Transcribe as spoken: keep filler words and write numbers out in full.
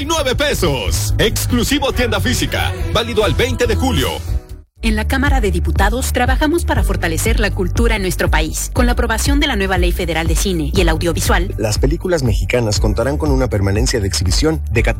nueve pesos. Exclusivo tienda física. Válido al veinte de julio. En la Cámara de Diputados trabajamos para fortalecer la cultura en nuestro país. Con la aprobación de la nueva Ley Federal de Cine y el Audiovisual, las películas mexicanas contarán con una permanencia de exhibición de